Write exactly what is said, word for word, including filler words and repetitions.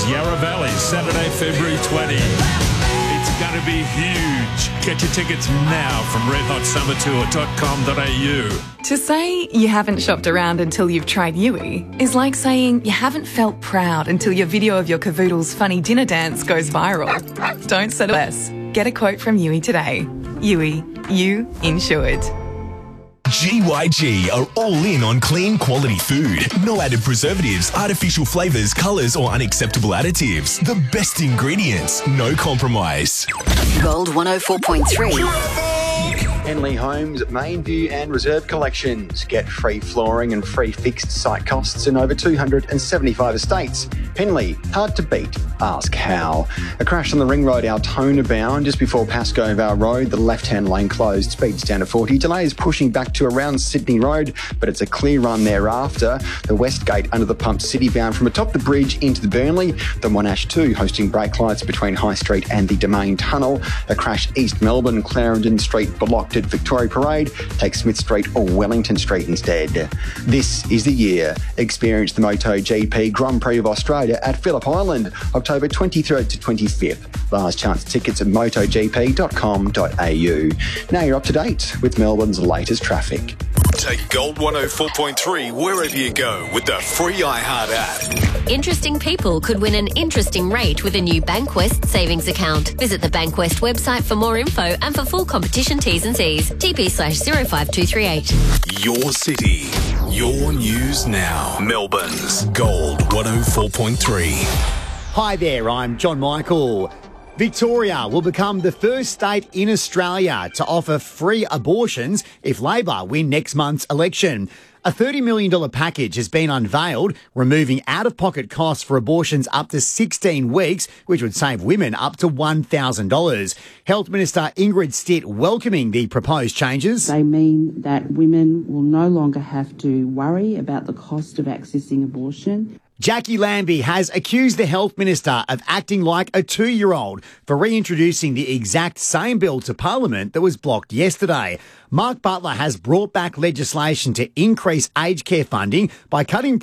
Yarra Valley, Saturday, February twentieth. It's going to be huge. Get your tickets now from red hot summer tour dot com dot a u. To say you haven't shopped around until you've tried Yui is like saying you haven't felt proud until your video of your cavoodle's funny dinner dance goes viral. Don't settle less. Get a quote from Yui today. Yui, you insured. G Y G are all in on clean quality food. No added preservatives, artificial flavours, colours or unacceptable additives. The best ingredients, no compromise. Gold one oh four point three. Henley Homes, Main View and Reserve Collections. Get free flooring and free fixed site costs in over two hundred seventy-five estates. Henley, hard to beat. Ask how. A crash on the Ring Road, Altona bound, just before Pascoe Vale Road. The left-hand lane closed, speeds down to forty. Delays pushing back to around Sydney Road, but it's a clear run thereafter. The West Gate under the pump, city bound from atop the bridge into the Burnley. The Monash two hosting brake lights between High Street and the Domain Tunnel. A crash East Melbourne, Clarendon Street blocked at Victoria Parade. Take Smith Street or Wellington Street instead. This is the year. Experience the MotoGP Grand Prix of Australia at Phillip Island, October twenty-third to twenty-fifth. Last chance tickets at moto g p dot com dot a u. Now you're up to date with Melbourne's latest traffic. Take Gold one oh four point three wherever you go with the free iHeart app. Interesting people could win an interesting rate with a new Bankwest savings account. Visit the Bankwest website for more info and for full competition T's and C's. T P slash zero five two three eight. Your city, your news now. Melbourne's Gold one oh four point three. Hi there, I'm John Michael. Victoria will become the first state in Australia to offer free abortions if Labor win next month's election. A thirty million dollars package has been unveiled, removing out-of-pocket costs for abortions up to sixteen weeks, which would save women up to one thousand dollars. Health Minister Ingrid Stitt welcoming the proposed changes. They mean that women will no longer have to worry about the cost of accessing abortion. Jackie Lambie has accused the Health Minister of acting like a two-year-old for reintroducing the exact same bill to Parliament that was blocked yesterday. Mark Butler has brought back legislation to increase aged care funding by cutting